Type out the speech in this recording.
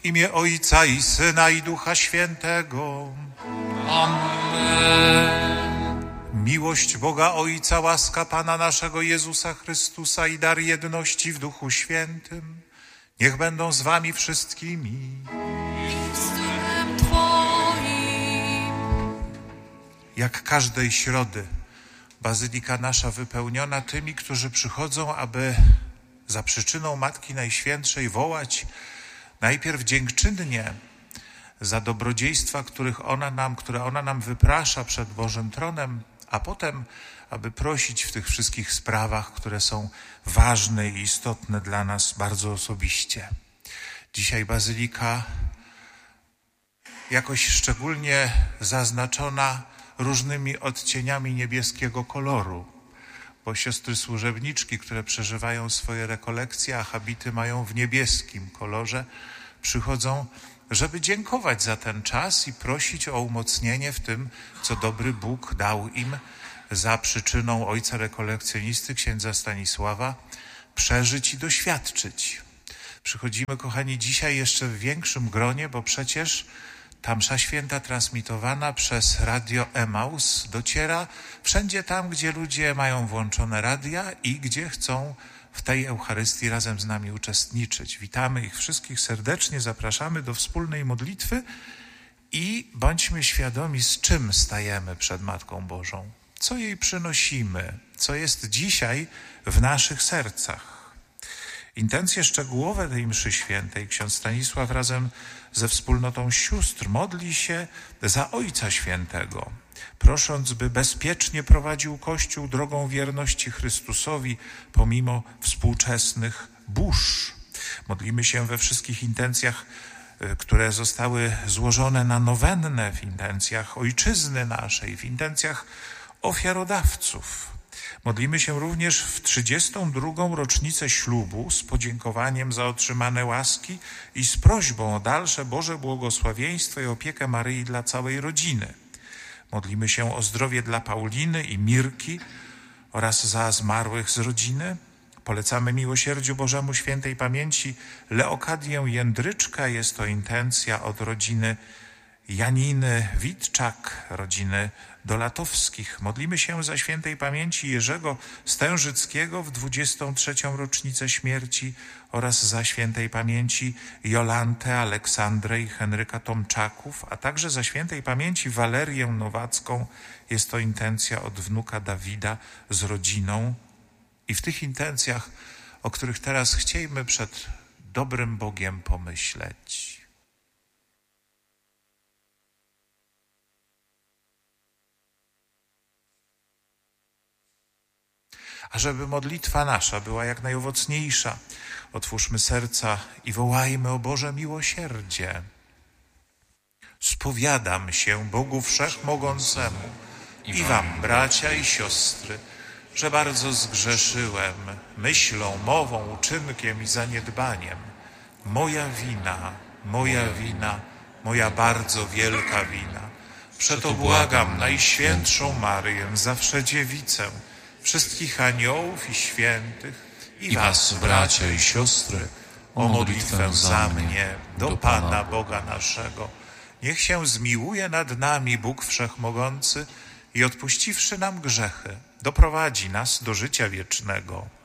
imię Ojca i Syna i Ducha Świętego. Amen. Miłość Boga Ojca, łaska Pana naszego Jezusa Chrystusa i dar jedności w Duchu Świętym niech będą z wami wszystkimi. I z duchem Twoim. Jak każdej środy bazylika nasza wypełniona tymi, którzy przychodzą, aby za przyczyną Matki Najświętszej wołać najpierw dziękczynnie za dobrodziejstwa, które ona nam wyprasza przed Bożym Tronem, a potem, aby prosić w tych wszystkich sprawach, które są ważne i istotne dla nas bardzo osobiście. Dzisiaj bazylika jakoś szczególnie zaznaczona różnymi odcieniami niebieskiego koloru, bo siostry służebniczki, które przeżywają swoje rekolekcje, a habity mają w niebieskim kolorze, przychodzą, żeby dziękować za ten czas i prosić o umocnienie w tym, co dobry Bóg dał im za przyczyną ojca rekolekcjonisty, księdza Stanisława, przeżyć i doświadczyć. Przychodzimy, kochani, dzisiaj jeszcze w większym gronie, bo przecież ta msza święta transmitowana przez Radio Emaus dociera wszędzie tam, gdzie ludzie mają włączone radia i gdzie chcą w tej Eucharystii razem z nami uczestniczyć. Witamy ich wszystkich serdecznie, zapraszamy do wspólnej modlitwy i bądźmy świadomi, z czym stajemy przed Matką Bożą, co jej przynosimy, co jest dzisiaj w naszych sercach. Intencje szczegółowe tej mszy świętej ksiądz Stanisław razem ze wspólnotą sióstr modli się za Ojca Świętego, prosząc, by bezpiecznie prowadził Kościół drogą wierności Chrystusowi pomimo współczesnych burz. Modlimy się we wszystkich intencjach, które zostały złożone na nowennę, w intencjach ojczyzny naszej, w intencjach ofiarodawców. Modlimy się również w 32. rocznicę ślubu z podziękowaniem za otrzymane łaski i z prośbą o dalsze Boże błogosławieństwo i opiekę Maryi dla całej rodziny. Modlimy się o zdrowie dla Pauliny i Mirki oraz za zmarłych z rodziny. Polecamy miłosierdziu Bożemu świętej pamięci Leokadię Jędryczka. Jest to intencja od rodziny Janiny Witczak, rodziny Dolatowskich. Modlimy się za świętej pamięci Jerzego Stężyckiego w 23. rocznicę śmierci oraz za świętej pamięci Jolantę, Aleksandrę i Henryka Tomczaków, a także za świętej pamięci Walerię Nowacką. Jest to intencja od wnuka Dawida z rodziną. I w tych intencjach, o których teraz chciejmy przed dobrym Bogiem pomyśleć. A żeby modlitwa nasza była jak najowocniejsza, otwórzmy serca i wołajmy o Boże miłosierdzie. Spowiadam się Bogu Wszechmogącemu i wam, bracia i siostry, że bardzo zgrzeszyłem myślą, mową, uczynkiem i zaniedbaniem. Moja wina, moja bardzo wielka wina. Przeto błagam Najświętszą Maryję, zawsze Dziewicę, wszystkich aniołów i świętych i was, bracia i siostry, o modlitwę za mnie do Pana Boga naszego. Niech się zmiłuje nad nami Bóg Wszechmogący i odpuściwszy nam grzechy, doprowadzi nas do życia wiecznego.